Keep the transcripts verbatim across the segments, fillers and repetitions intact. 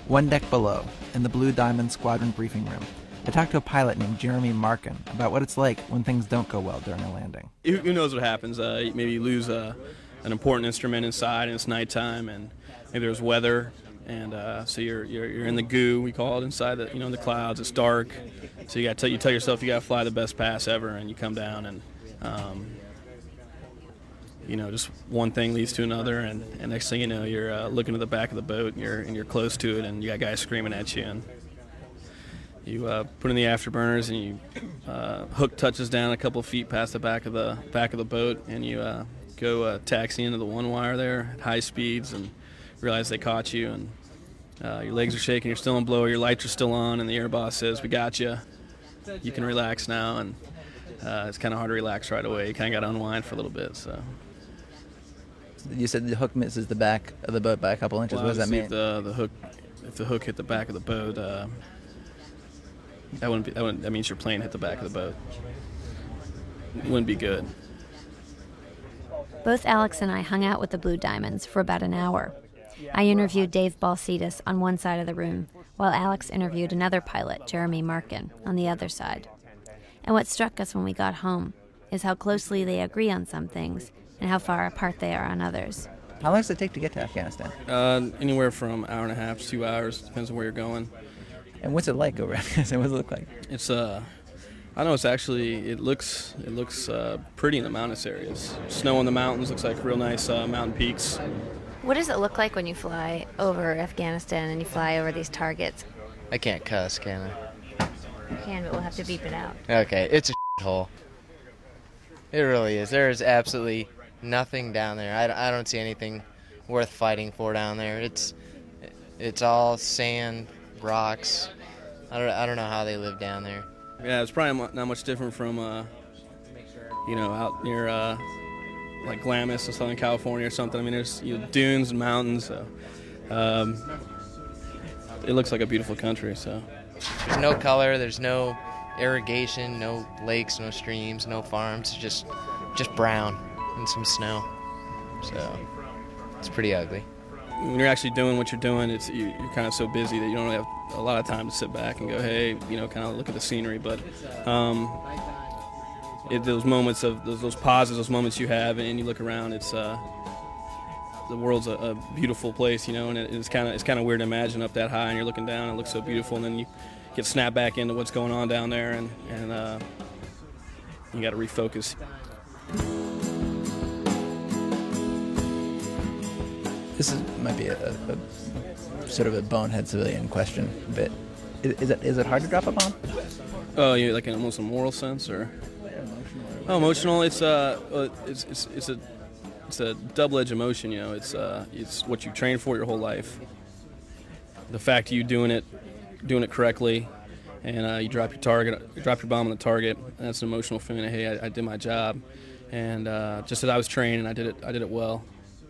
One deck below, in the Blue Diamond Squadron briefing room, I talked to a pilot named Jeremy Markin about what it's like when things don't go well during a landing. Who who knows what happens? Uh, maybe you lose uh, an important instrument inside and it's nighttime, and maybe there's weather, and uh, so you're, you're you're in the goo, we call it, inside the you know the clouds. It's dark, so you got tell you tell yourself you got to fly the best pass ever, and you come down and. Um, You know, just one thing leads to another, and, and next thing you know, you're uh, looking at the back of the boat, and you're and you're close to it, and you got guys screaming at you, and you uh, put in the afterburners, and you uh, hook touches down a couple of feet past the back of the back of the boat, and you uh, go uh, taxi into the one wire there at high speeds, and realize they caught you, and uh, your legs are shaking, you're still in blower, your lights are still on, and the air boss says, "We got you. You can relax now," and uh, it's kind of hard to relax right away. You kind of got to unwind for a little bit, so. You said the hook misses the back of the boat by a couple inches. Well, what does that mean? If the, the hook, if the hook hit the back of the boat, uh, that wouldn't be. That, wouldn't, that means your plane hit the back of the boat. It wouldn't be good. Both Alex and I hung out with the Blue Diamonds for about an hour. I interviewed Dave Balsitis on one side of the room, while Alex interviewed another pilot, Jeremy Markin, on the other side. And what struck us when we got home is how closely they agree on some things and how far apart they are on others. How long does it take to get to Afghanistan? Uh, anywhere from an hour and a half to two hours, depends on where you're going. And what's it like over Afghanistan? What does it look like? It's uh, I know it's actually it looks it looks uh, pretty in the mountainous areas. Snow on the mountains looks like real nice uh, mountain peaks. What does it look like when you fly over Afghanistan and you fly over these targets? I can't cuss, can I? You can, but we'll have to beep it out. Okay, it's a hole. It really is. There is absolutely nothing down there. I, I don't see anything worth fighting for down there. It's it's all sand, rocks. I don't I don't know how they live down there. Yeah, it's probably not much different from uh, you know, out near uh, like Glamis in Southern California or something. I mean, there's you know, dunes and mountains. So, um, it looks like a beautiful country. So there's no color. There's no irrigation. No lakes. No streams. No farms. It's just just brown. And some snow, so it's pretty ugly. When you're actually doing what you're doing, it's you, you're kind of so busy that you don't have a lot of time to sit back and go, hey, you know, kind of look at the scenery. But um, it, those moments of those, those pauses, those moments you have, and you look around, it's uh, the world's a, a beautiful place, you know, and it, it's kind of it's kind of weird to imagine up that high and you're looking down and it looks so beautiful, and then you get snapped back into what's going on down there, and and uh, you got to refocus. This is, might be a, a, a sort of a bonehead civilian question, but is, is it is it hard to drop a bomb? Oh, you like in almost a moral sense, or oh, emotional? It's uh, uh it's it's it's a it's a double-edged emotion. You know, it's uh, it's what you train for your whole life. The fact you doing it, doing it correctly, and uh, you drop your target, you drop your bomb on the target. That's an emotional feeling. Of, hey, I, I did my job, and uh, just as I was trained, and I did it. I did it well.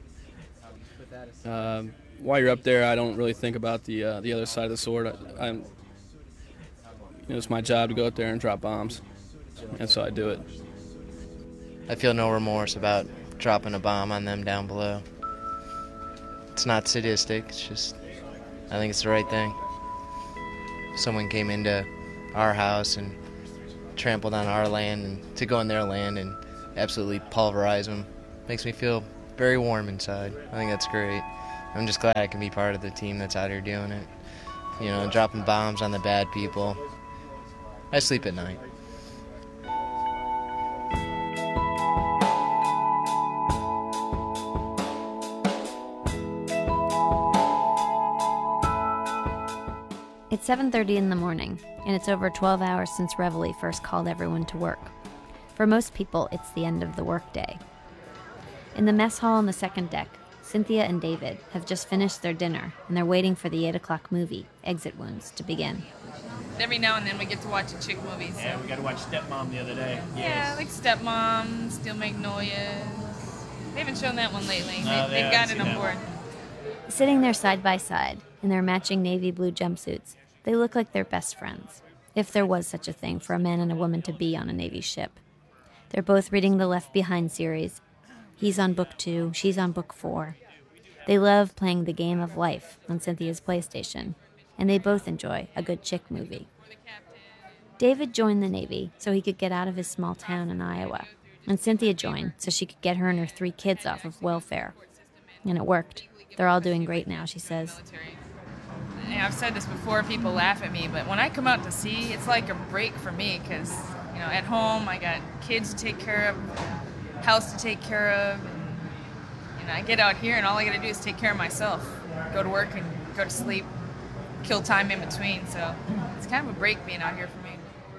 Uh, while you're up there, I don't really think about the uh, the other side of the sword. I, I'm, you know, it's my job to go up there and drop bombs, and so I do it. I feel no remorse about dropping a bomb on them down below. It's not sadistic. It's just, I think it's the right thing. If someone came into our house and trampled on our land, and to go on their land and absolutely pulverize them, makes me feel very warm inside. I think that's great. I'm just glad I can be part of the team that's out here doing it. You know, dropping bombs on the bad people. I sleep at night. It's seven thirty in the morning, and it's over twelve hours since Reveille first called everyone to work. For most people, it's the end of the workday. In the mess hall on the second deck, Cynthia and David have just finished their dinner, and they're waiting for the eight o'clock movie, Exit Wounds, to begin. Every now and then we get to watch a chick movie. So. Yeah, we got to watch Stepmom the other day. Yeah, Yes. like Stepmom, Steel Magnolias. They haven't shown that one lately. No, they, they they've got haven't it seen on that board. one. Sitting there side by side, in their matching navy blue jumpsuits, they look like they're best friends, if there was such a thing for a man and a woman to be on a Navy ship. They're both reading the Left Behind series. He's on book two, she's on book four. They love playing the game of life on Cynthia's PlayStation, and they both enjoy a good chick movie. David joined the Navy so he could get out of his small town in Iowa, and Cynthia joined so she could get her and her three kids off of welfare. And it worked. They're all doing great now, she says. Yeah, I've said this before, people laugh at me, but when I come out to sea, it's like a break for me because, you know, at home I got kids to take care of, house to take care of, and, you know, I get out here and all I got to do is take care of myself, go to work and go to sleep, kill time in between, so it's kind of a break being out here for me.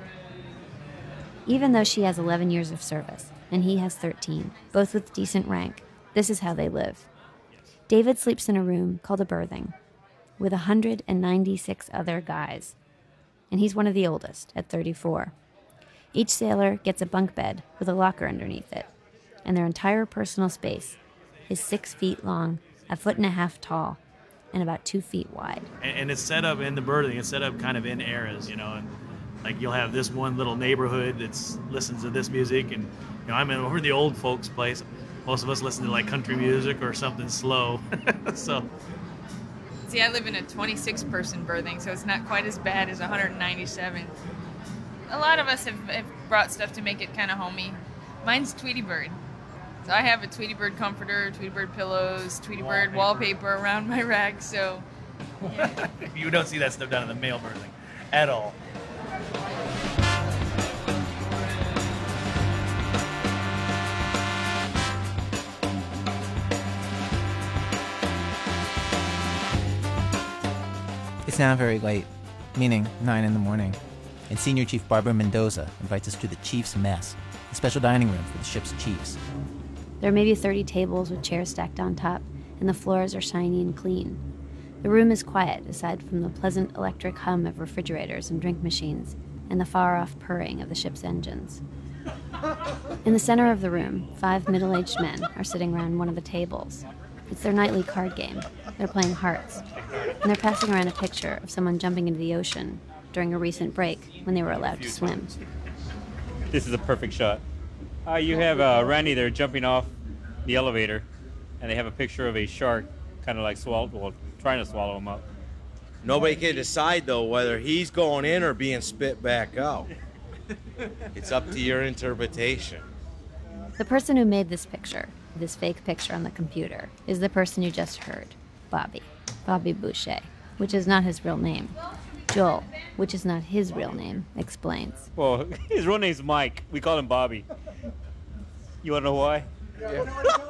Even though she has eleven years of service, and he has thirteen, both with decent rank, this is how they live. David sleeps in a room called a berthing, with one hundred ninety-six other guys, and he's one of the oldest, at thirty-four. Each sailor gets a bunk bed with a locker underneath it, and their entire personal space is six feet long, a foot and a half tall, and about two feet wide. And, and it's set up in the berthing. It's set up kind of in eras, you know. And like you'll have this one little neighborhood that listens to this music, and you know, I'm in over the old folks' place. Most of us listen to like country music or something slow. So. See, I live in a twenty-six person berthing, so it's not quite as bad as one hundred ninety-seven. A lot of us have, have brought stuff to make it kind of homey. Mine's Tweety Bird. So I have a Tweety Bird comforter, Tweety Bird pillows, Tweety Bird wallpaper around my rack, so... Yeah. You don't see that stuff down in the male berthing at all. It's now very late, meaning nine in the morning, and Senior Chief Barbara Mendoza invites us to the Chief's Mess, a special dining room for the ship's chiefs. There are maybe thirty tables with chairs stacked on top, and the floors are shiny and clean. The room is quiet, aside from the pleasant electric hum of refrigerators and drink machines, and the far-off purring of the ship's engines. In the center of the room, five middle-aged men are sitting around one of the tables. It's their nightly card game. They're playing hearts, and they're passing around a picture of someone jumping into the ocean during a recent break when they were allowed to swim. This is a perfect shot. Uh, you have uh, Randy there jumping off the elevator, and they have a picture of a shark kind of like swallow, well, trying to swallow him up. Nobody can decide, though, whether he's going in or being spit back out. It's up to your interpretation. The person who made this picture, this fake picture on the computer, is the person you just heard, Bobby. Bobby Boucher, which is not his real name. Joel, which is not his real name, explains. Well, his real name's Mike. We call him Bobby. You want to know why? Yeah.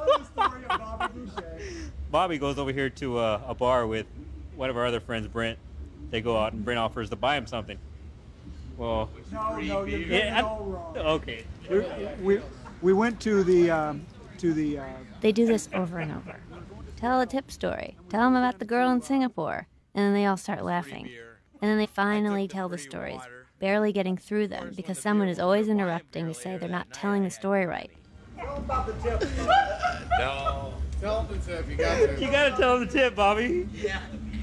Bobby goes over here to uh, a bar with one of our other friends, Brent. They go out and Brent offers to buy him something. Well, no, no, you're yeah, all wrong. Okay. We, we, we went to the um, to the. Uh, they do this over and over. Tell a tip story. Tell them about the girl in Singapore, and then they all start laughing. And then they finally tell the stories, barely getting through them because someone is always interrupting to say they're not telling the story right. Tell them about the tip. No. Tell them the tip. You got to. You got to tell them the tip, Bobby. Yeah.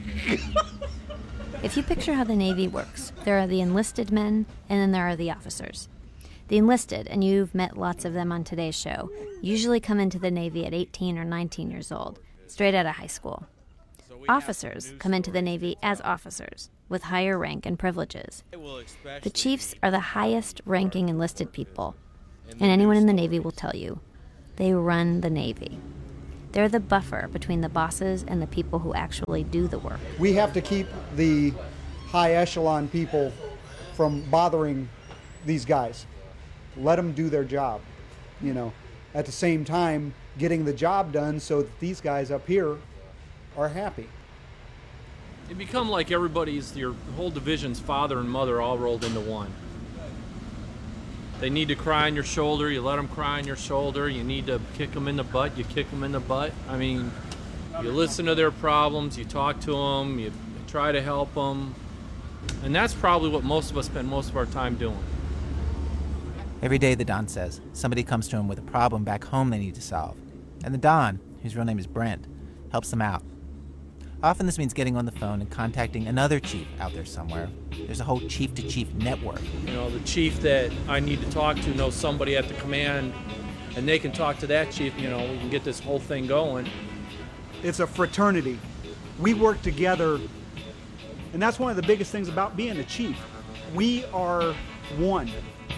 If you picture how the Navy works, there are the enlisted men, and then there are the officers. The enlisted, and you've met lots of them on today's show, usually come into the Navy at eighteen or nineteen years old, straight out of high school. Officers come into the Navy as officers, with higher rank and privileges. The chiefs are the highest-ranking enlisted people, and anyone in the Navy will tell you, they run the Navy. They're the buffer between the bosses and the people who actually do the work. We have to keep the high echelon people from bothering these guys. Let them do their job, you know. At the same time, getting the job done so that these guys up here are happy. You become like everybody's, your whole division's father and mother all rolled into one. They need to cry on your shoulder, you let them cry on your shoulder. You need to kick them in the butt, you kick them in the butt. I mean, you listen to their problems, you talk to them, you try to help them. And that's probably what most of us spend most of our time doing. Every day, the Don says, somebody comes to him with a problem back home they need to solve. And the Don, whose real name is Brent, helps them out. Often this means getting on the phone and contacting another chief out there somewhere. There's a whole chief-to-chief network. You know, the chief that I need to talk to knows somebody at the command, and they can talk to that chief, you know, we can get this whole thing going. It's a fraternity. We work together And that's one of the biggest things about being a chief. We are one.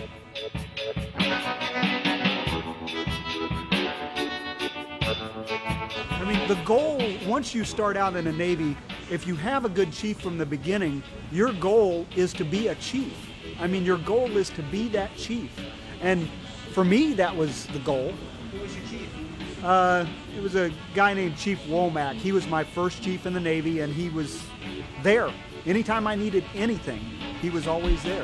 I mean, the goal, once you start out in a Navy, if you have a good chief from the beginning, your goal is to be a chief. I mean, your goal is to be that chief. And for me, that was the goal. Who was your chief? Uh, it was a guy named Chief Womack. He was my first chief in the Navy, and he was there. Anytime I needed anything, he was always there.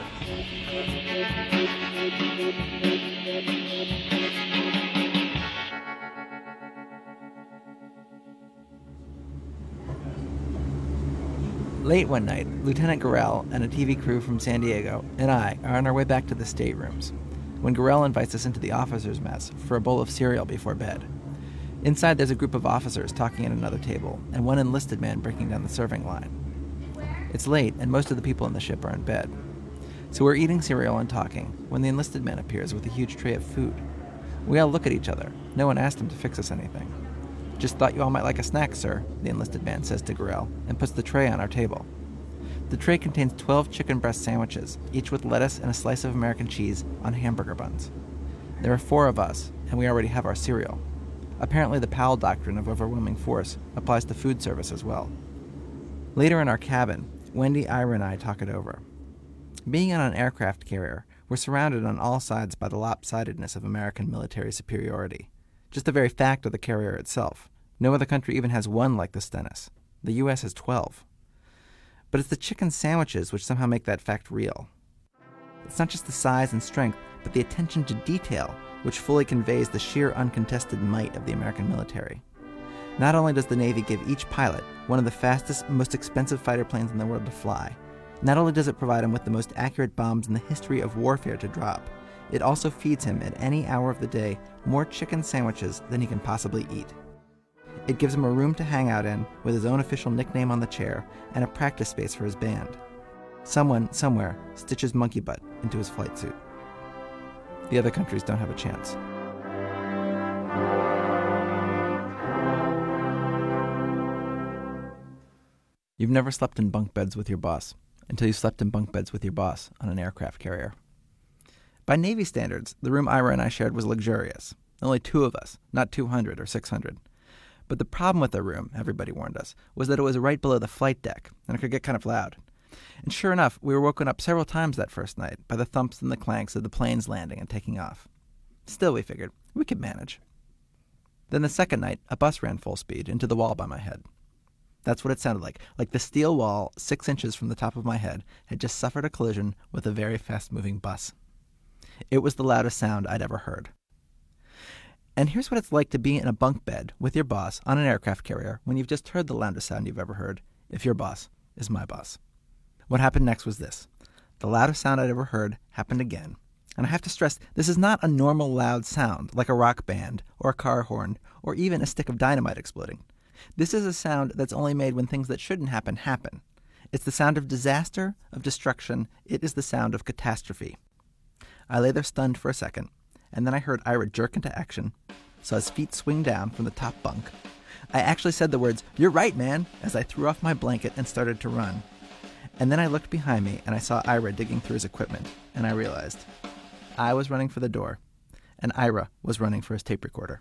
Late one night, Lieutenant Gorell and a T V crew from San Diego and I are on our way back to the staterooms when Gorell invites us into the officers' mess for a bowl of cereal before bed. Inside, there's a group of officers talking at another table and one enlisted man breaking down the serving line. It's late, and most of the people in the ship are in bed. So we're eating cereal and talking when the enlisted man appears with a huge tray of food. We all look at each other. No one asked him to fix us anything. "Just thought you all might like a snack, sir," the enlisted man says to Gorell, and puts the tray on our table. The tray contains twelve chicken breast sandwiches, each with lettuce and a slice of American cheese on hamburger buns. There are four of us, and we already have our cereal. Apparently the Powell doctrine of overwhelming force applies to food service as well. Later in our cabin, Wendy, Ira, and I talk it over. Being on an aircraft carrier, we're surrounded on all sides by the lopsidedness of American military superiority. Just the very fact of the carrier itself. No other country even has one like the Stennis. The U S has twelve. But it's the chicken sandwiches which somehow make that fact real. It's not just the size and strength, but the attention to detail which fully conveys the sheer uncontested might of the American military. Not only does the Navy give each pilot one of the fastest, most expensive fighter planes in the world to fly, not only does it provide him with the most accurate bombs in the history of warfare to drop, it also feeds him at any hour of the day more chicken sandwiches than he can possibly eat. It gives him a room to hang out in with his own official nickname on the chair and a practice space for his band. Someone, somewhere, stitches monkey butt into his flight suit. The other countries don't have a chance. You've never slept in bunk beds with your boss until you slept in bunk beds with your boss on an aircraft carrier. By Navy standards, the room Ira and I shared was luxurious. Only two of us, not two hundred or six hundred. But the problem with the room, everybody warned us, was that it was right below the flight deck, and it could get kind of loud. And sure enough, we were woken up several times that first night by the thumps and the clanks of the planes landing and taking off. Still, we figured, we could manage. Then the second night, a bus ran full speed into the wall by my head. That's what it sounded like, like the steel wall, six inches from the top of my head, had just suffered a collision with a very fast-moving bus. It was the loudest sound I'd ever heard. And here's what it's like to be in a bunk bed with your boss on an aircraft carrier when you've just heard the loudest sound you've ever heard, if your boss is my boss. What happened next was this. The loudest sound I'd ever heard happened again. And I have to stress, this is not a normal loud sound, like a rock band, or a car horn, or even a stick of dynamite exploding. This is a sound that's only made when things that shouldn't happen happen. It's the sound of disaster, of destruction. It is the sound of catastrophe. I lay there stunned for a second, and then I heard Ira jerk into action, saw his feet swing down from the top bunk. I actually said the words, "You're right, man," as I threw off my blanket and started to run. And then I looked behind me, and I saw Ira digging through his equipment, and I realized I was running for the door, and Ira was running for his tape recorder.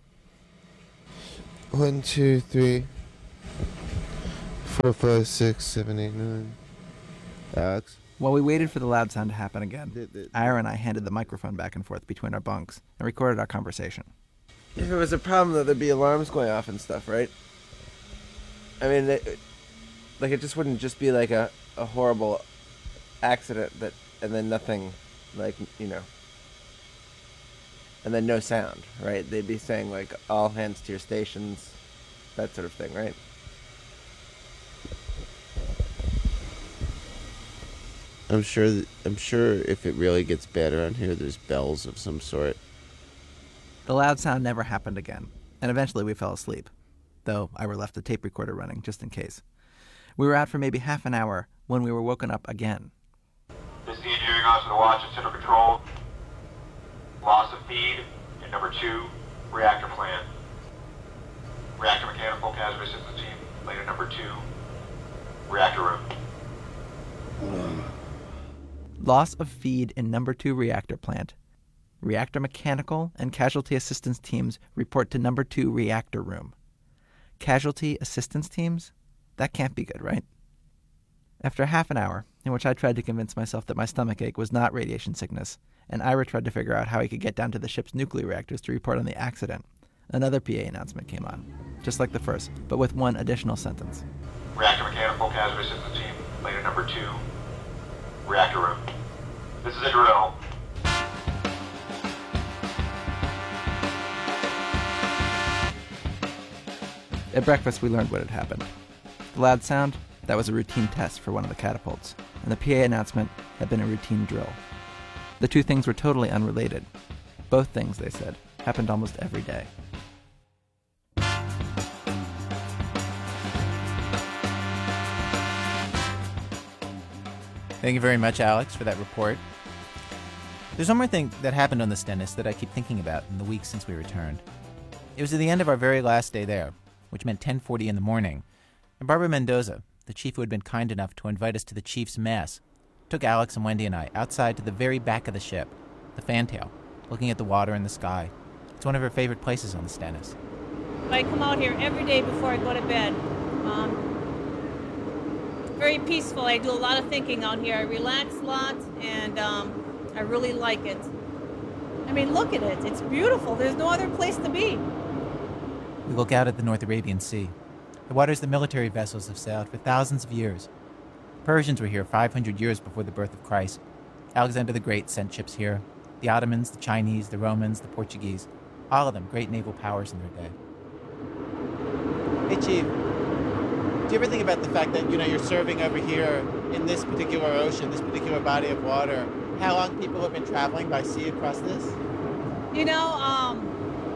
One, two, three, four, five, six, seven, eight, nine. Alex? While we waited for the loud sound to happen again, Ira and I handed the microphone back and forth between our bunks and recorded our conversation. If it was a problem, though, there'd be alarms going off and stuff, right? I mean, it, like, it just wouldn't just be like a, a horrible accident that, and then nothing, like, you know, and then no sound, right? They'd be saying, like, all hands to your stations, that sort of thing, right? I'm sure. Th- I'm sure if it really gets bad around here, there's bells of some sort. The loud sound never happened again, and eventually we fell asleep, though Ira left the tape recorder running just in case. We were out for maybe half an hour when we were woken up again. This is the engineering officer to watch at center control. Loss of feed in number two, reactor plant. Reactor mechanical hazardous systems team, later number two, reactor room. Loss of feed in number two reactor plant. Reactor mechanical and casualty assistance teams report to number two reactor room. Casualty assistance teams? That can't be good, right? After half an hour, in which I tried to convince myself that my stomach ache was not radiation sickness, and Ira tried to figure out how he could get down to the ship's nuclear reactors to report on the accident, another P A announcement came on, just like the first, but with one additional sentence. Reactor mechanical casualty assistance team, later number two, reactor room. This is a drill. At breakfast, we learned what had happened. The loud sound, that was a routine test for one of the catapults, and the P A announcement had been a routine drill. The two things were totally unrelated. Both things, they said, happened almost every day. Thank you very much, Alex, for that report. There's one more thing that happened on the Stennis that I keep thinking about in the weeks since we returned. It was at the end of our very last day there, which meant ten forty in the morning, and Barbara Mendoza, the chief who had been kind enough to invite us to the chief's mess, took Alex and Wendy and I outside to the very back of the ship, the fantail, looking at the water and the sky. It's one of her favorite places on the Stennis. I come out here every day before I go to bed. Um, very peaceful. I do a lot of thinking out here. I relax a lot, and um, I really like it. I mean, look at it. It's beautiful. There's no other place to be. We look out at the North Arabian Sea, the waters the military vessels have sailed for thousands of years. Persians were here five hundred years before the birth of Christ. Alexander the Great sent ships here. The Ottomans, the Chinese, the Romans, the Portuguese, all of them great naval powers in their day. Hey, Chief. Do you ever think about the fact that, you know, you're serving over here in this particular ocean, this particular body of water? How long people have been traveling by sea across this? You know, um,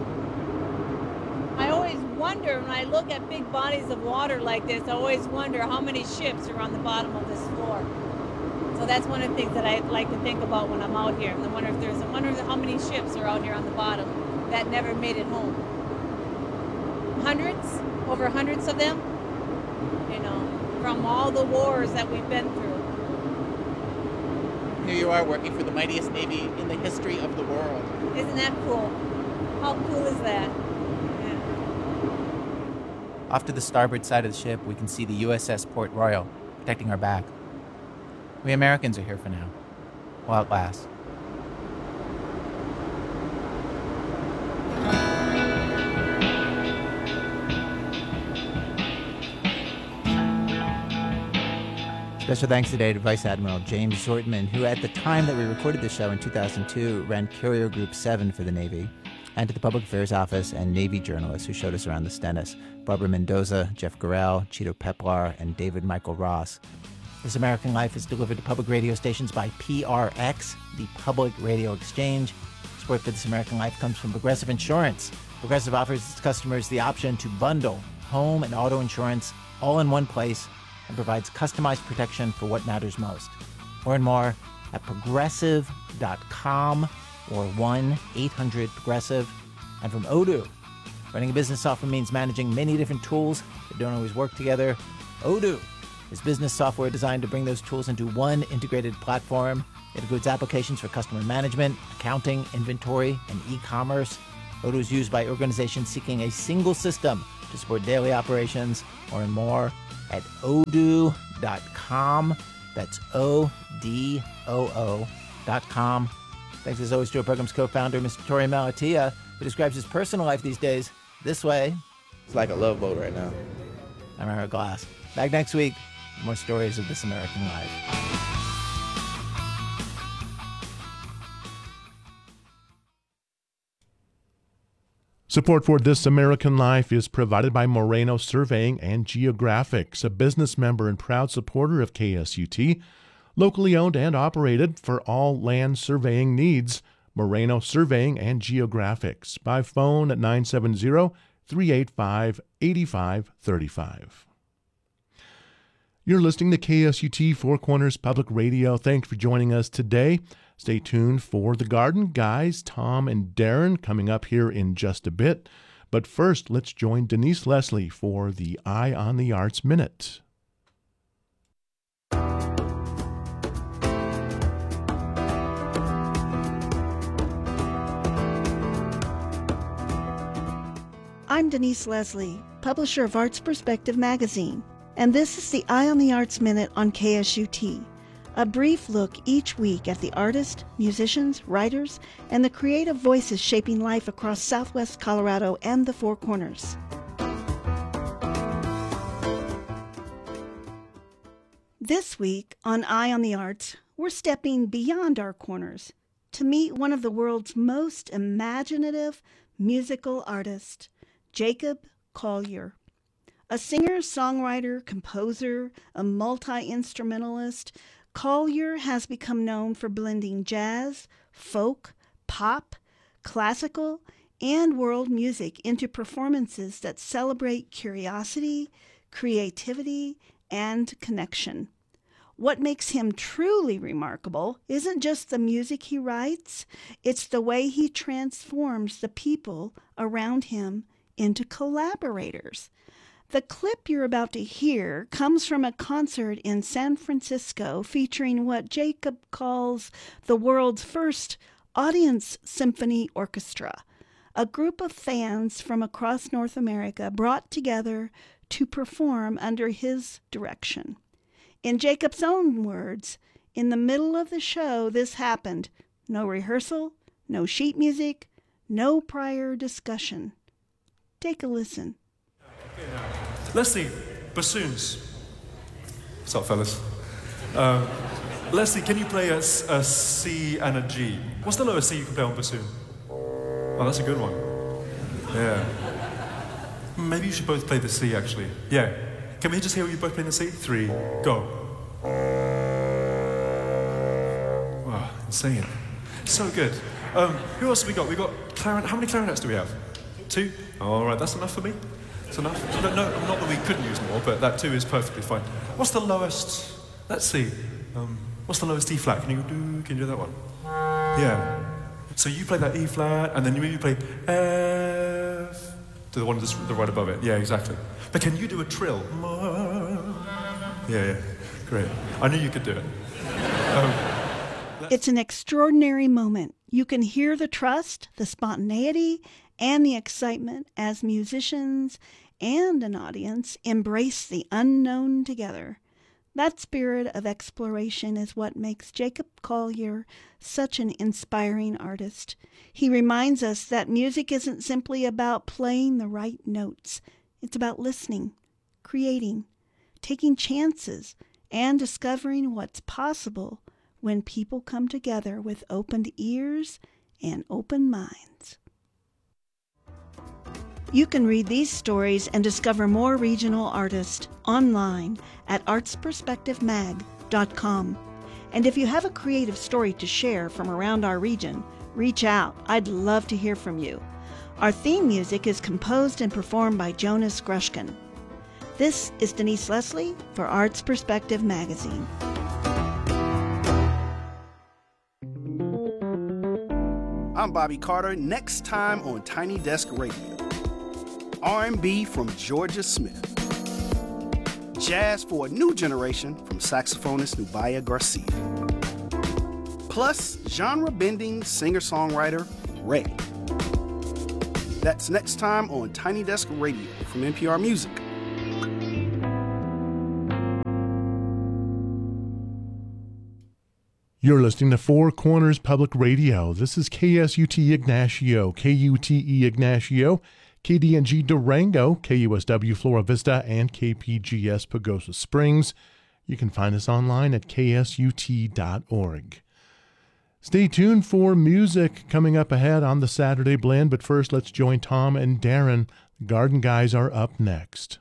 I always wonder when I look at big bodies of water like this, I always wonder how many ships are on the bottom of this floor. So that's one of the things that I like to think about when I'm out here. I wonder if there's, I wonder how many ships are out here on the bottom that never made it home. Hundreds, over hundreds of them, you know, from all the wars that we've been through. Here you are working for the mightiest Navy in the history of the world. Isn't that cool? How cool is that? Off to the starboard side of the ship, we can see the U S S Port Royal, protecting our back. We Americans are here for now, while it lasts. Special thanks today to Vice Admiral James Shortman, who at the time that we recorded the show in two thousand two ran Carrier Group seven for the Navy, and to the Public Affairs Office and Navy journalists who showed us around the Stennis, Barbara Mendoza, Jeff Gorell, Cheeto Peplar, and David Michael Ross. This American Life is delivered to public radio stations by P R X, the Public Radio Exchange. Support for This American Life comes from Progressive Insurance. Progressive offers its customers the option to bundle home and auto insurance all in one place and provides customized protection for what matters most. Learn more at progressive dot com or one eight hundred progressive. And from Odoo. Running a business software means managing many different tools that don't always work together. Odoo is business software designed to bring those tools into one integrated platform. It includes applications for customer management, accounting, inventory, and e-commerce. Odoo is used by organizations seeking a single system to support daily operations. Learn more at odoo dot com. That's O D O O dot com. Thanks as always to our program's co-founder, Mister Tori Malatia, who describes his personal life these days this way. It's like a love boat right now. I'm Ira Glass. Back next week, more stories of This American Life. Support for This American Life is provided by Moreno Surveying and Geographics, a business member and proud supporter of K S U T, locally owned and operated for all land surveying needs. Moreno Surveying and Geographics by phone at nine seven zero, three eight five, eight five three five. You're listening to K S U T Four Corners Public Radio. Thanks for joining us today. Stay tuned for The Garden Guys, Tom and Darren, coming up here in just a bit. But first, let's join Denise Leslie for the Eye on the Arts Minute. I'm Denise Leslie, publisher of Arts Perspective magazine, and this is the Eye on the Arts Minute on K S U T, a brief look each week at the artists, musicians, writers, and the creative voices shaping life across Southwest Colorado and the Four Corners. This week on Eye on the Arts, we're stepping beyond our corners to meet one of the world's most imaginative musical artists, Jacob Collier. A singer, songwriter, composer, a multi-instrumentalist, Collier has become known for blending jazz, folk, pop, classical, and world music into performances that celebrate curiosity, creativity, and connection. What makes him truly remarkable isn't just the music he writes, it's the way he transforms the people around him into collaborators. The clip you're about to hear comes from a concert in San Francisco featuring what Jacob calls the world's first audience symphony orchestra, a group of fans from across North America brought together to perform under his direction. In Jacob's own words, in the middle of the show, this happened. No rehearsal, no sheet music, no prior discussion. Take a listen. Let's see, bassoons. What's up, fellas? Um, Leslie, can you play a, a C and a G? What's the lowest C you can play on bassoon? Oh, that's a good one. Yeah. Maybe you should both play the C, actually. Yeah. Can we just hear you both playing the C? Three, go. Wow, insane. So good. Um, who else have we got? We got clarinet. How many clarinets do we have? Two? All right, that's enough for me. That's enough. No, no, not that we couldn't use more, but that two is perfectly fine. What's the lowest? Let's see. Um, what's the lowest E flat? Can you do? Can you do that one? Yeah. So you play that E flat, and then you maybe play F. To the one that's the right above it. Yeah, exactly. But can you do a trill? Yeah, yeah. Great. I knew you could do it. Um, it's an extraordinary moment. You can hear the trust, the spontaneity, and the excitement as musicians and an audience embrace the unknown together. That spirit of exploration is what makes Jacob Collier such an inspiring artist. He reminds us that music isn't simply about playing the right notes. It's about listening, creating, taking chances, and discovering what's possible when people come together with opened ears and open minds. You can read these stories and discover more regional artists online at arts perspective mag dot com. And if you have a creative story to share from around our region, reach out. I'd love to hear from you. Our theme music is composed and performed by Jonas Grushkin. This is Denise Leslie for Arts Perspective magazine. I'm Bobby Carter. Next time on Tiny Desk Radio. R and B from Georgia Smith. Jazz for a new generation from saxophonist Nubia Garcia. Plus, genre-bending singer-songwriter Ray. That's next time on Tiny Desk Radio from N P R Music. You're listening to Four Corners Public Radio. This is K S U T Ignacio, K U T E Ignacio, K D N G Durango, K U S W Flora Vista, and K P G S Pagosa Springs. You can find us online at K S U T dot org. Stay tuned for music coming up ahead on the Saturday Blend, but first let's join Tom and Darren. The Garden Guys are up next.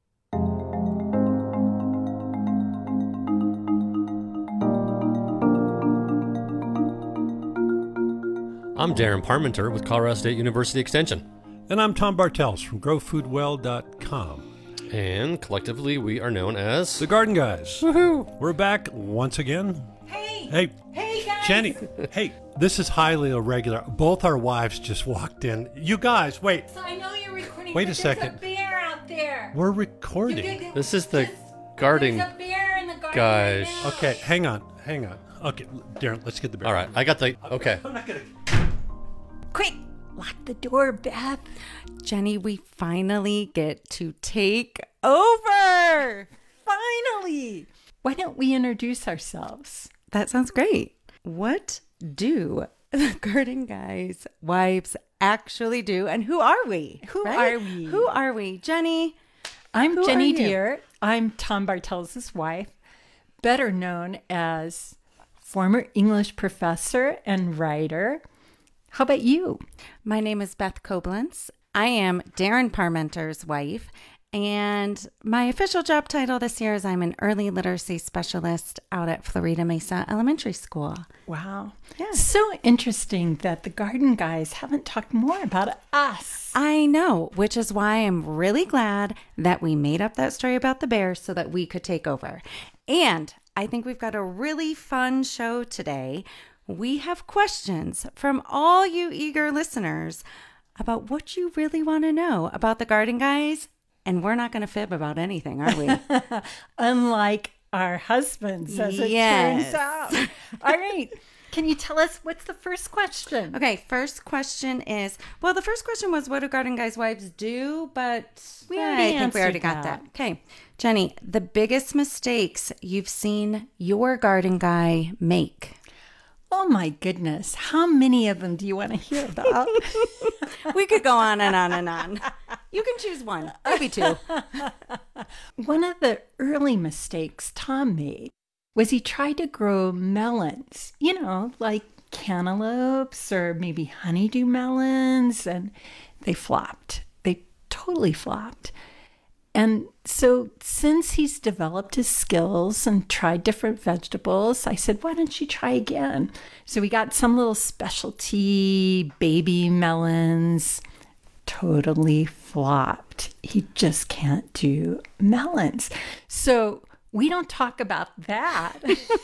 I'm Darren Parmenter with Colorado State University Extension. And I'm Tom Bartels from grow food well dot com. And collectively, we are known as... The Garden Guys. Woohoo! We're back once again. Hey! Hey! Hey, guys! Jenny! Hey, this is highly irregular. Both our wives just walked in. You guys, wait. So I know you're recording, Wait but a second. There's a bear out there. We're recording. You, you, This is the garden There's a bear in the garden guys. right now. Okay, hang on, hang on. Okay, Darren, let's get the bear. All right, I got the... Okay. Quick! Lock the door, Beth. Jenny, we finally get to take over. Finally. Why don't we introduce ourselves? That sounds great. What do the Garden Guys wives actually do? And who are we? Who right? are we? Who are we? Jenny. I'm who Jenny are you? Deere. I'm Tom Bartels' wife, better known as former English professor and writer. How about you? My name is Beth Koblenz. I am Darren Parmenter's wife, and my official job title this year is I'm an early literacy specialist out at Florida Mesa Elementary School. Wow. Yeah. So interesting that the Garden Guys haven't talked more about us. I know, which is why I'm really glad that we made up that story about the bear so that we could take over. And I think we've got a really fun show today. We have questions from all you eager listeners about what you really want to know about the Garden Guys. And we're not going to fib about anything, are we? Unlike our husbands, as it Yes. turns out. All right. Can you tell us what's the first question? Okay, first question is, well, the first question was, what do Garden Guys' wives do? But We I already think we already answered got that. that. Okay, Jenny, the biggest mistakes you've seen your Garden Guy make? Oh my goodness. How many of them do you want to hear about? We could go on and on and on. You can choose one, maybe two. One of the early mistakes Tom made was he tried to grow melons, you know, like cantaloupes or maybe honeydew melons, and they flopped. They totally flopped. And so since he's developed his skills and tried different vegetables, I said, why don't you try again? So we got some little specialty baby melons. Totally flopped. He just can't do melons. So we don't talk about that.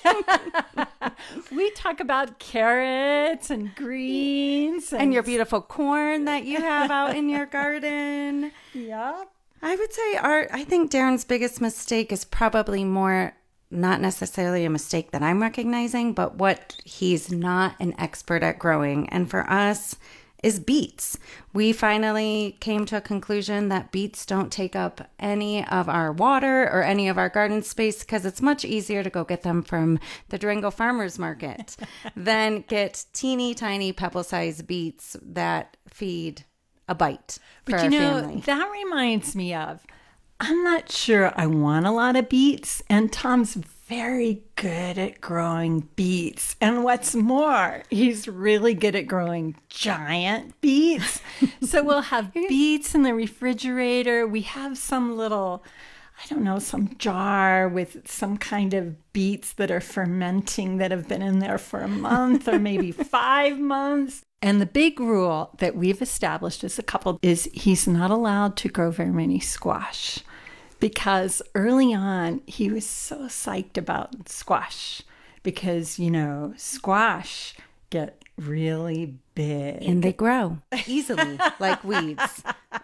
We talk about carrots and greens. And, and your beautiful corn that you have out in your garden. Yeah. I would say our, I think Darren's biggest mistake is probably more not necessarily a mistake that I'm recognizing, but what he's not an expert at growing. And for us is beets. We finally came to a conclusion that beets don't take up any of our water or any of our garden space because it's much easier to go get them from the Durango Farmers Market than get teeny tiny pebble-sized beets that feed a bite for But our you know, family. that reminds me of, I'm not sure I want a lot of beets, and Tom's very good at growing beets. And what's more, he's really good at growing giant beets. So we'll have beets in the refrigerator. We have some little, I don't know, some jar with some kind of beets that are fermenting that have been in there for a month or maybe five months. And the big rule that we've established as a couple is he's not allowed to grow very many squash, because early on he was so psyched about squash because, you know, squash get really big. And they grow easily like weeds.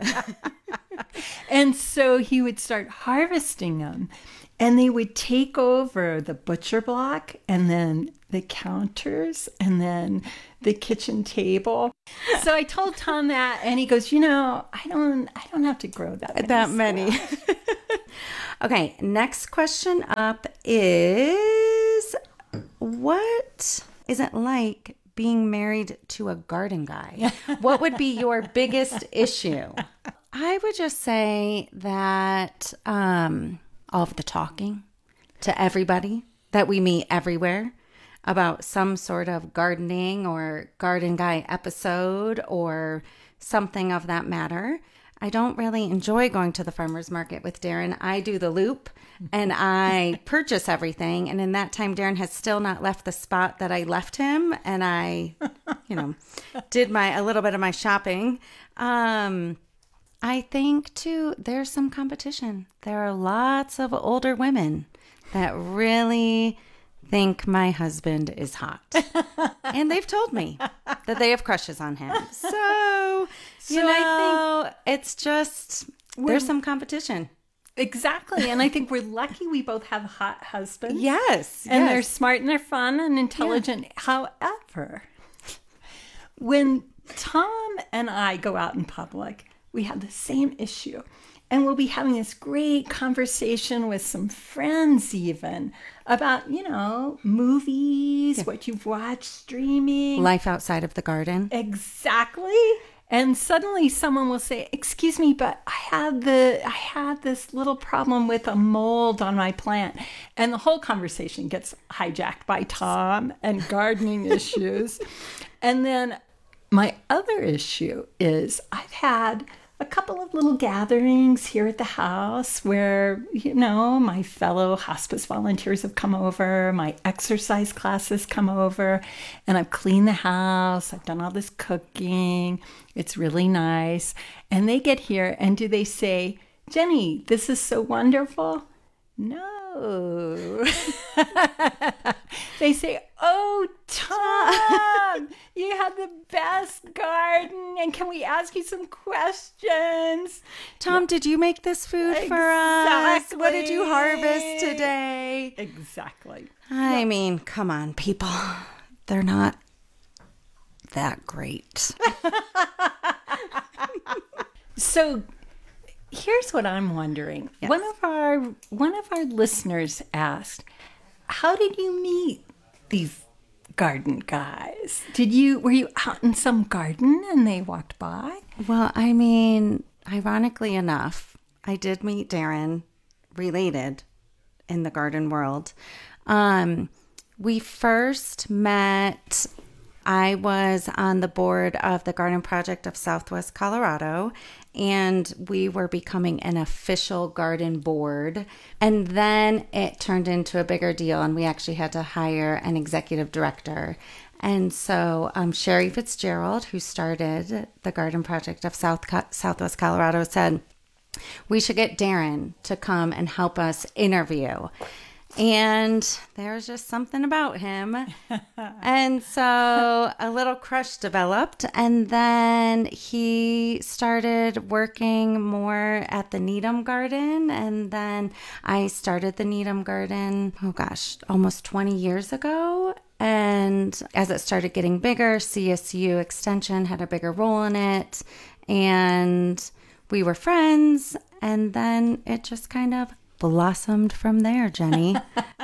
And so he would start harvesting them, and they would take over the butcher block and then the counters and then the kitchen table. So I told Tom that, and he goes, you know, I don't I don't have to grow that many. That many. Okay, next question up is, what is it like being married to a garden guy? What would be your biggest issue? I would just say that um, all of the talking to everybody that we meet everywhere about some sort of gardening or garden guy episode or something of that matter. I don't really enjoy going to the farmer's market with Darren. I do the loop and I purchase everything. And in that time, Darren has still not left the spot that I left him. And I, you know, did my a little bit of my shopping. Um, I think, too, there's some competition. There are lots of older women that really think my husband is hot. And they've told me that they have crushes on him. So, you So know, I think it's just, there's some competition. Exactly. And I think we're lucky we both have hot husbands. Yes. And yes. they're smart and they're fun and intelligent. Yeah. However, when Tom and I go out in public. We have the same issue. And we'll be having this great conversation with some friends even about, you know, movies, yeah. what you've watched, streaming. Life outside of the garden. Exactly. And suddenly someone will say, excuse me, but I had the I had this little problem with a mold on my plant. And the whole conversation gets hijacked by Tom and gardening issues. And then my other issue is I've had a couple of little gatherings here at the house where, you know, my fellow hospice volunteers have come over, my exercise classes come over, and I've cleaned the house, I've done all this cooking, it's really nice. And they get here and do they say, Jenny, this is so wonderful? No. They say, oh, Tom, you have the best garden, and can we ask you some questions? Tom, yeah. Did you make this food exactly. for us? What did you harvest today? Exactly. I yeah. mean, come on, people. They're not that great. So here's what I'm wondering. Yes. One of our one of our listeners asked, how did you meet these garden guys? Did you were you out in some garden and they walked by? Well, I mean, ironically enough, I did meet Darren, related in the garden world. Um, we first met, I was on the board of the Garden Project of Southwest Colorado, and we were becoming an official garden board. And then it turned into a bigger deal, and we actually had to hire an executive director. And so um, Sherry Fitzgerald, who started the Garden Project of South Southwest Colorado, said, we should get Darren to come and help us interview. And there's just something about him. And so a little crush developed. And then he started working more at the Needham Garden. And then I started the Needham Garden, oh gosh, almost twenty years ago. And as it started getting bigger, C S U Extension had a bigger role in it. And we were friends. And then it just kind of blossomed from there, Jenny.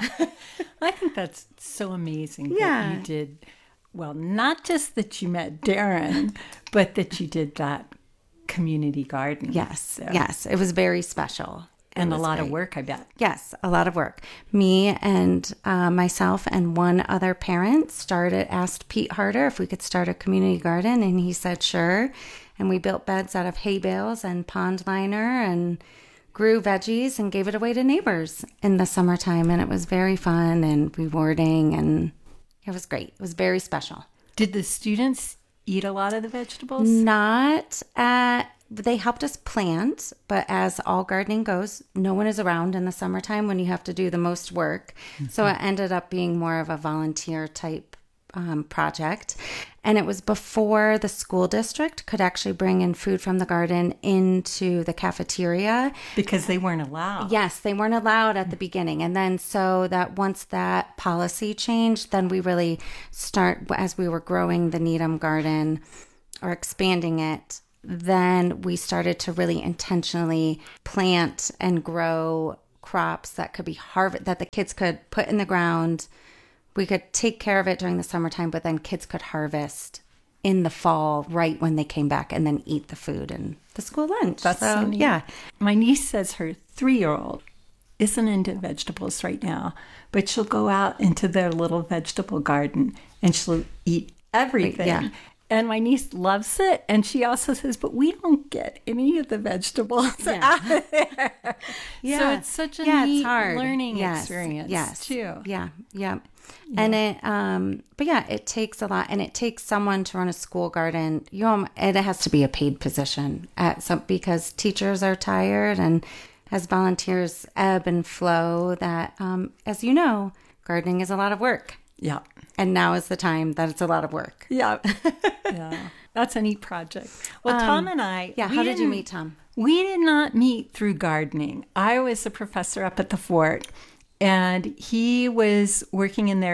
I think that's so amazing yeah. that you did, well, not just that you met Darren, but that you did that community garden. Yes, so. yes. It was very special. And a lot great. of work, I bet. Yes, a lot of work. Me and uh, myself and one other parent started, asked Pete Harder if we could start a community garden, and he said sure. And we built beds out of hay bales and pond liner and grew veggies and gave it away to neighbors in the summertime. And it was very fun and rewarding, and it was great. It was very special. Did the students eat a lot of the vegetables? Not at, they helped us plant, but as all gardening goes, no one is around in the summertime when you have to do the most work. Mm-hmm. So it ended up being more of a volunteer type um, project. And it was before the school district could actually bring in food from the garden into the cafeteria. Because they weren't allowed. Yes, they weren't allowed at the beginning. And then so that once that policy changed, then we really start, as we were growing the Needham Garden or expanding it, then we started to really intentionally plant and grow crops that could be harvested, that the kids could put in the ground. We could take care of it during the summertime, but then kids could harvest in the fall right when they came back and then eat the food and the school lunch. That's so, so neat. Yeah. My niece says her three-year-old isn't into vegetables right now, but she'll go out into their little vegetable garden and she'll eat everything. Yeah. And my niece loves it. And she also says, but we don't get any of the vegetables yeah. out of there. Yeah. So it's such a yeah, neat hard. learning yes. experience yes. too. Yeah, yeah. Yeah. And it, um, but yeah, it takes a lot, and it takes someone to run a school garden. You know, it has to be a paid position at some, because teachers are tired, and as volunteers ebb and flow, that, um, as you know, gardening is a lot of work. Yeah. And now is the time that it's a lot of work. Yeah. Yeah. That's a neat project. Well, um, Tom and I. Yeah. How did you meet Tom? We did not meet through gardening. I was a professor up at the fort. And he was working in their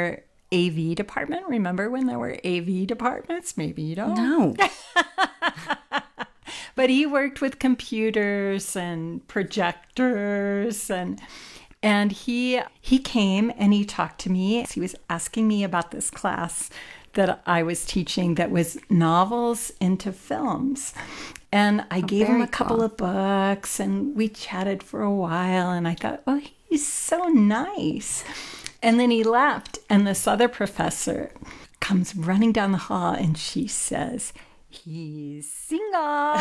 A V department. Remember when there were A V departments? Maybe you don't. No. But he worked with computers and projectors, and and he he came and he talked to me. He was asking me about this class that I was teaching that was novels into films. And I Oh, gave him very a couple cool. of books, and we chatted for a while, and I thought, oh, he's so nice. And then he left, and this other professor comes running down the hall, and she says, he's single.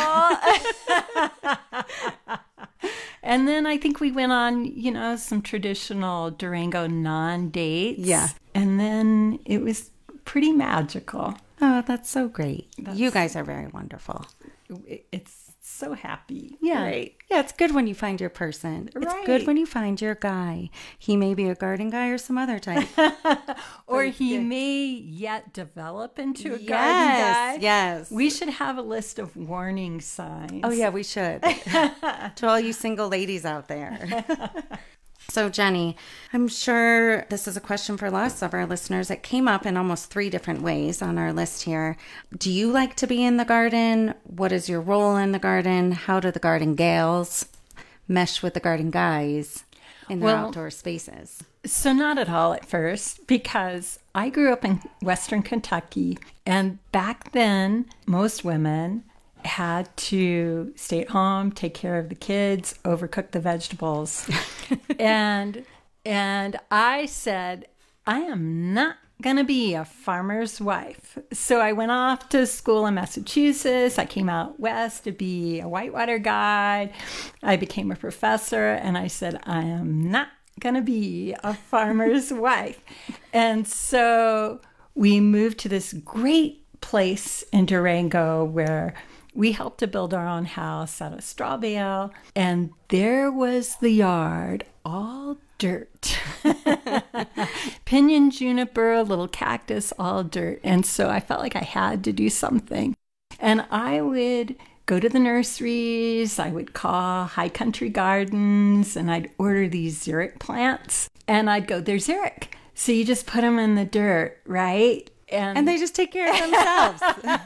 And then I think we went on, you know, some traditional Durango non-dates. Yeah. And then it was pretty magical. Oh, that's so great. That's- You guys are very wonderful. It- It's so happy. Yeah. Right. Yeah, it's good when you find your person. It's Right. good when you find your guy. He may be a garden guy or some other type. Or he may yet develop into a Yes, garden guy. yes. We should have a list of warning signs. Oh, yeah, we should. To all you single ladies out there. So, Jenny, I'm sure this is a question for lots of our listeners. It came up in almost three different ways on our list here. Do you like to be in the garden? What is your role in the garden? How do the garden gals mesh with the garden guys in their Well, outdoor spaces? So not at all at first, because I grew up in Western Kentucky, and back then, most women had to stay at home, take care of the kids, overcook the vegetables. and and I said, I am not going to be a farmer's wife. So I went off to school in Massachusetts. I came out west to be a whitewater guide. I became a professor, and I said, I am not going to be a farmer's wife. And so we moved to this great place in Durango where we helped to build our own house out of straw bale, and there was the yard, all dirt. Pinyon juniper, little cactus, all dirt. And so I felt like I had to do something. And I would go to the nurseries, I would call High Country Gardens, and I'd order these xeric plants. And I'd go, they're xeric. So you just put them in the dirt, right? And, And they just take care of themselves.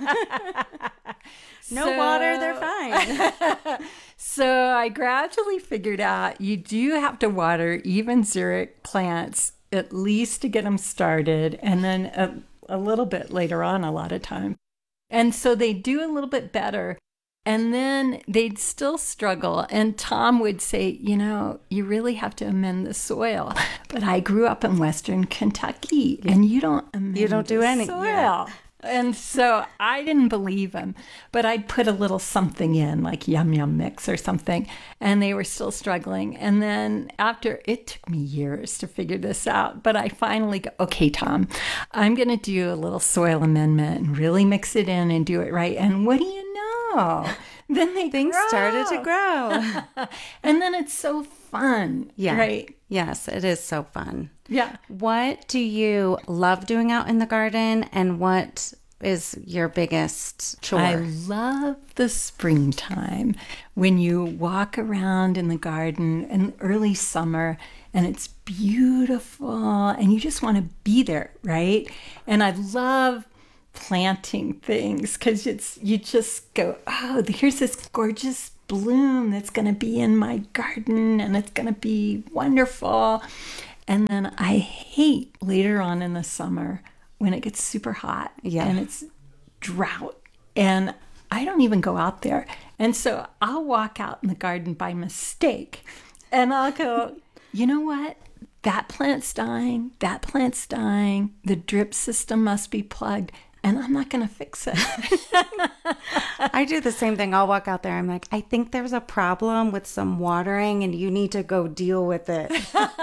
No So- water, they're fine. So I gradually figured out you do have to water even xeric plants at least to get them started, and then a, a little bit later on a lot of time. And so they do a little bit better, and then they'd still struggle. And Tom would say, you know, you really have to amend the soil. But I grew up in Western Kentucky, and you don't amend You don't do the any- soil. yeah. And so I didn't believe him, but I'd put a little something in, like Yum Yum Mix or something, and they were still struggling. And then after, it took me years to figure this out, but I finally go, okay, Tom, I'm going to do a little soil amendment and really mix it in and do it right. And what do you know? Then they Things grow. started to grow. And then it's so fun, Yeah. right? Yes, it is so fun. Yeah. What do you love doing out in the garden, and what is your biggest chore? I love the springtime when you walk around in the garden in early summer and it's beautiful and you just want to be there, right? And I love planting things because it's you just go, oh, here's this gorgeous bloom that's going to be in my garden and it's going to be wonderful. And then I hate later on in the summer when it gets super hot Yeah. and it's drought and I don't even go out there. And so I'll walk out in the garden by mistake and I'll go, you know what? That plant's dying. That plant's dying. The drip system must be plugged. And I'm not going to fix it. I do the same thing. I'll walk out there. I'm like, I think there's a problem with some watering and you need to go deal with it.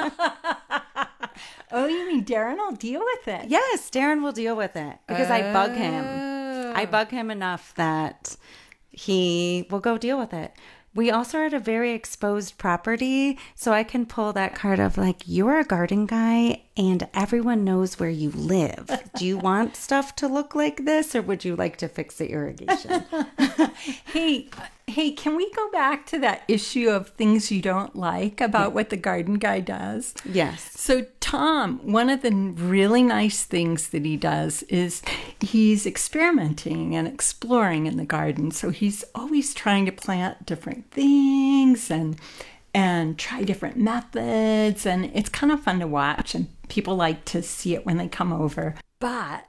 Oh, you mean Darren will deal with it? Yes, Darren will deal with it because I bug him. Oh. I bug him enough that he will go deal with it. We also are at a very exposed property, so I can pull that card of like, you're a garden guy and everyone knows where you live. Do you want stuff to look like this or would you like to fix the irrigation? Hey, Hey, can we go back to that issue of things you don't like about what the garden guy does? Yes. So, Tom, one of the really nice things that he does is he's experimenting and exploring in the garden. So he's always trying to plant different things and and try different methods. And it's kind of fun to watch. And people like to see it when they come over. But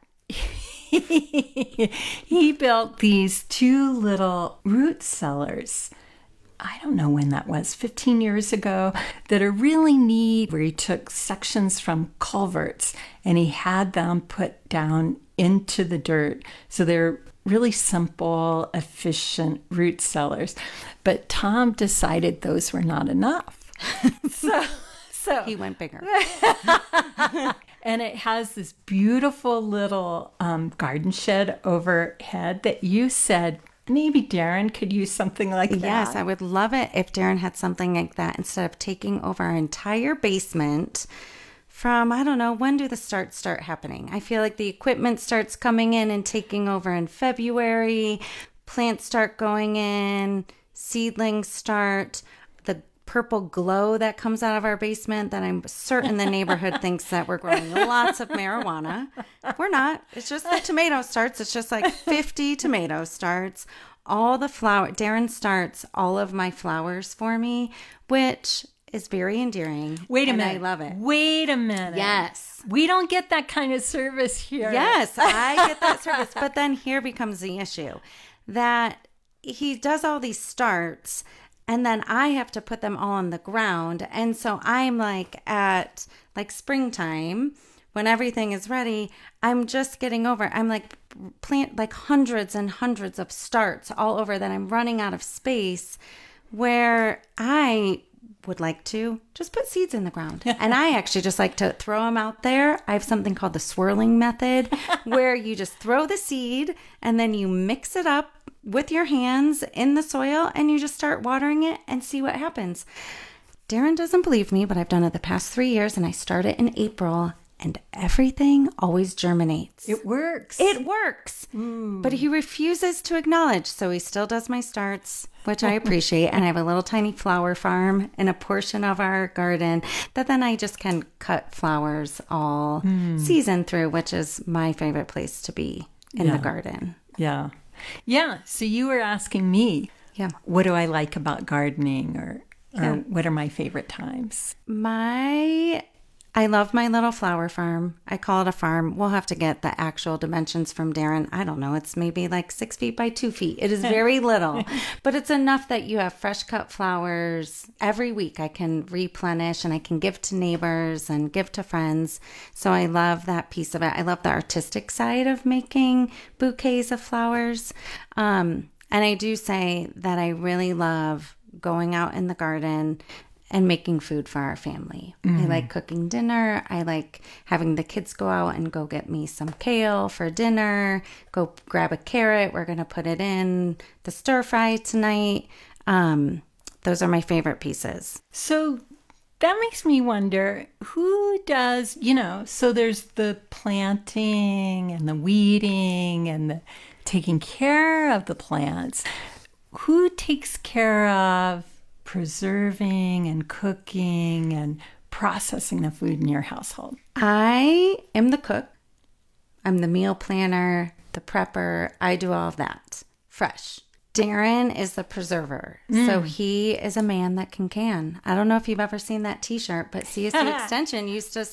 he built these two little root cellars. I don't know when that was, fifteen years ago, that are really neat, where he took sections from culverts and he had them put down into the dirt. So they're really simple, efficient root cellars. But Tom decided those were not enough. so, so he went bigger. And it has this beautiful little um, garden shed overhead that you said maybe Darren could use something like that. Yes, I would love it if Darren had something like that instead of taking over our entire basement from, I don't know, when do the starts start happening? I feel like the equipment starts coming in and taking over in February. Plants start going in, seedlings start. The purple glow that comes out of our basement that I'm certain the neighborhood thinks that we're growing lots of marijuana. We're not. It's just the tomato starts. It's just like fifty tomato starts. All the flower. Darren starts all of my flowers for me, which is very endearing. Wait a and minute. I love it. Wait a minute. Yes. We don't get that kind of service here. Yes, I get that service. But then here becomes the issue that he does all these starts and then I have to put them all on the ground. And so I'm like at like springtime when everything is ready, I'm just getting over. I'm like plant like hundreds and hundreds of starts all over that I'm running out of space where I would like to just put seeds in the ground. And I actually just like to throw them out there. I have something called the swirling method where you just throw the seed and then you mix it up with your hands in the soil and you just start watering it and see what happens. Darren doesn't believe me, but I've done it the past three years and I started in April and everything always germinates. It works. It works. Mm. But he refuses to acknowledge, so he still does my starts, which I appreciate. And I have a little tiny flower farm in a portion of our garden that then I just can cut flowers all Mm. season through, which is my favorite place to be in Yeah. the garden. Yeah. Yeah. So you were asking me, yeah, what do I like about gardening or, or Yeah. what are my favorite times? My, I love my little flower farm. I call it a farm. We'll have to get the actual dimensions from Darren. I don't know. It's maybe like six feet by two feet. It is very little, but it's enough that you have fresh cut flowers every week. I can replenish and I can give to neighbors and give to friends. So I love that piece of it. I love the artistic side of making bouquets of flowers. Um, and I do say that I really love going out in the garden and making food for our family. I Mm. like cooking dinner. I like having the kids go out and go get me some kale for dinner, go grab a carrot. We're going to put it in the stir fry tonight. Um, those are my favorite pieces. So that makes me wonder who does, you know, so there's the planting and the weeding and the taking care of the plants. Who takes care of preserving and cooking and processing the food in your household? I am the cook. I'm the meal planner, the prepper. I do all of that. Fresh. Darren is the preserver. Mm. So he is a man that can can. I don't know if you've ever seen that t-shirt, but C S C Extension used to